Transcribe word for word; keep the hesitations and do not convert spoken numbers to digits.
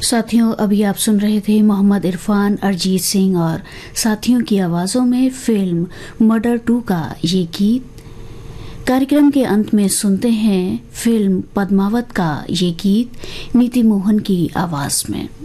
साथियों, अभी आप सुन रहे थे मोहम्मद इरफान, अरिजीत सिंह और साथियों की आवाज़ों में फिल्म मर्डर टू का ये गीत। कार्यक्रम के अंत में सुनते हैं फिल्म पद्मावत का ये गीत नीति मोहन की आवाज़ में।